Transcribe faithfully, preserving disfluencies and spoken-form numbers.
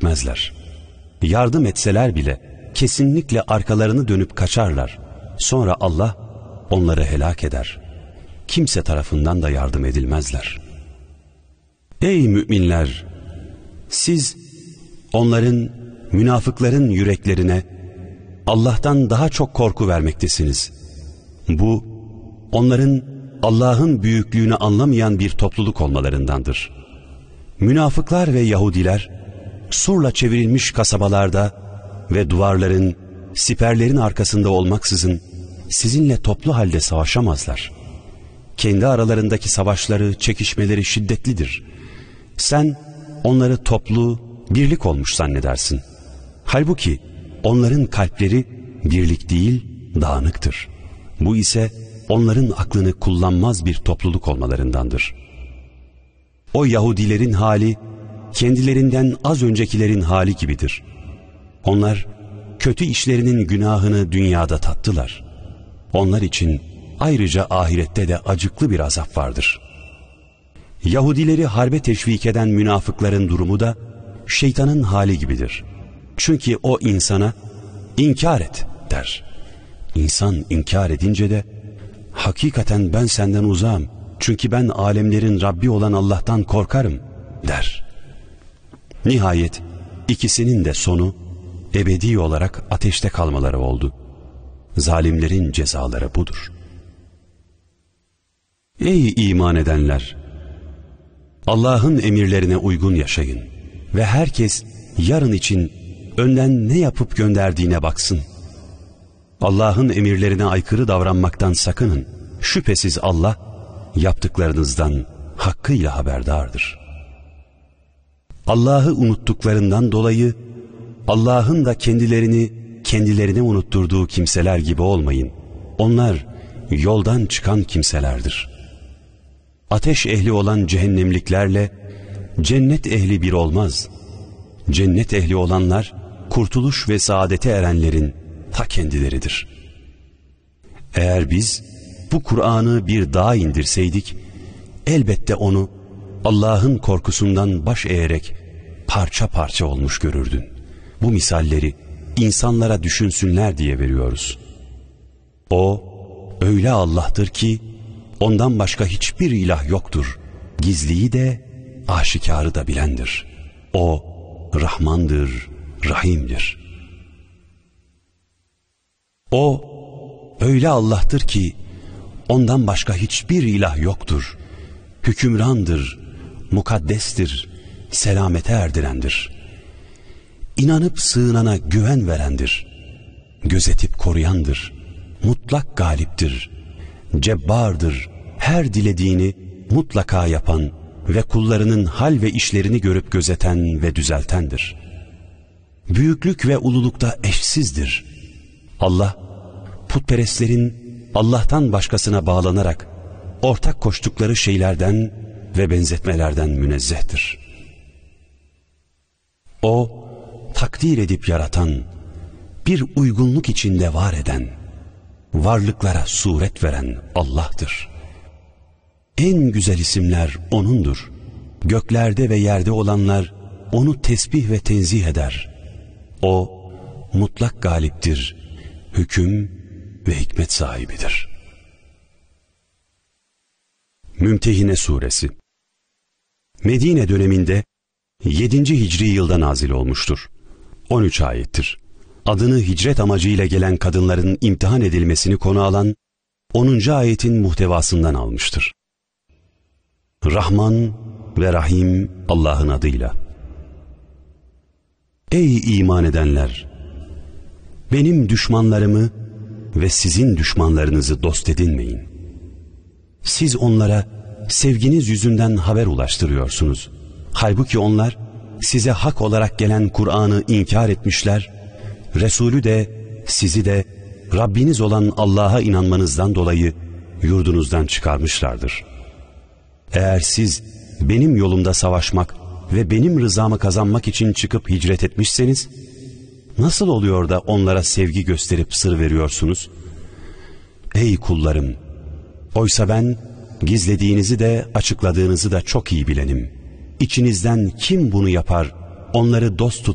etmezler. Yardım etseler bile kesinlikle arkalarını dönüp kaçarlar. Sonra Allah onları helak eder. Kimse tarafından da yardım edilmezler. Ey müminler! Siz onların, münafıkların yüreklerine Allah'tan daha çok korku vermektesiniz. Bu, onların Allah'ın büyüklüğünü anlamayan bir topluluk olmalarındandır. Münafıklar ve Yahudiler, surla çevrilmiş kasabalarda ve duvarların, siperlerin arkasında olmaksızın sizinle toplu halde savaşamazlar. Kendi aralarındaki savaşları, çekişmeleri şiddetlidir. Sen onları toplu, birlik olmuş zannedersin. Halbuki onların kalpleri birlik değil, dağınıktır. Bu ise onların aklını kullanmaz bir topluluk olmalarındandır. O Yahudilerin hali, kendilerinden az öncekilerin hali gibidir. Onlar, kötü işlerinin günahını dünyada tattılar. Onlar için ayrıca ahirette de acıklı bir azap vardır. Yahudileri harbe teşvik eden münafıkların durumu da şeytanın hali gibidir. Çünkü o insana inkar et der. İnsan inkar edince de hakikaten ben senden uzağım, çünkü ben alemlerin Rabbi olan Allah'tan korkarım der. Nihayet ikisinin de sonu ebedi olarak ateşte kalmaları oldu. Zalimlerin cezaları budur. Ey iman edenler! Allah'ın emirlerine uygun yaşayın ve herkes yarın için önden ne yapıp gönderdiğine baksın. Allah'ın emirlerine aykırı davranmaktan sakının. Şüphesiz Allah yaptıklarınızdan hakkıyla haberdardır. Allah'ı unuttuklarından dolayı Allah'ın da kendilerini kendilerine unutturduğu kimseler gibi olmayın. Onlar yoldan çıkan kimselerdir. Ateş ehli olan cehennemliklerle cennet ehli bir olmaz. Cennet ehli olanlar kurtuluş ve saadete erenlerin ta kendileridir. Eğer biz bu Kur'an'ı bir dağa indirseydik, elbette onu Allah'ın korkusundan baş eğerek parça parça olmuş görürdün. Bu misalleri insanlara düşünsünler diye veriyoruz. O öyle Allah'tır ki ondan başka hiçbir ilah yoktur. Gizliyi de aşikarı da bilendir. O Rahmandır, Rahim'dir. O öyle Allah'tır ki ondan başka hiçbir ilah yoktur. Hükümrandır, mukaddestir, selamete erdirendir. İnanıp sığınana güven verendir. Gözetip koruyandır. Mutlak galiptir. Cebbardır. Her dilediğini mutlaka yapan ve kullarının hal ve işlerini görüp gözeten ve düzeltendir. Büyüklük ve ululukta eşsizdir. Allah, putperestlerin Allah'tan başkasına bağlanarak ortak koştukları şeylerden ve benzetmelerden münezzehtir. O, takdir edip yaratan, bir uygunluk içinde var eden, varlıklara suret veren Allah'tır. En güzel isimler O'nundur. Göklerde ve yerde olanlar O'nu tesbih ve tenzih eder. O, mutlak galiptir, hüküm ve hikmet sahibidir. Mümtehine Suresi Medine döneminde yedinci Hicri yılda nazil olmuştur. on üç ayettir. Adını hicret amacıyla gelen kadınların imtihan edilmesini konu alan onuncu ayetin muhtevasından almıştır. Rahman ve Rahim Allah'ın adıyla. Ey iman edenler! Benim düşmanlarımı ve sizin düşmanlarınızı dost edinmeyin. Siz onlara sevginiz yüzünden haber ulaştırıyorsunuz. Halbuki onlar size hak olarak gelen Kur'an'ı inkar etmişler, Resulü de sizi de Rabbiniz olan Allah'a inanmanızdan dolayı yurdunuzdan çıkarmışlardır. Eğer siz benim yolumda savaşmak ve benim rızamı kazanmak için çıkıp hicret etmişseniz, nasıl oluyor da onlara sevgi gösterip sır veriyorsunuz? Ey kullarım! Oysa ben gizlediğinizi de açıkladığınızı da çok iyi bilenim. İçinizden kim bunu yapar, onları dost tut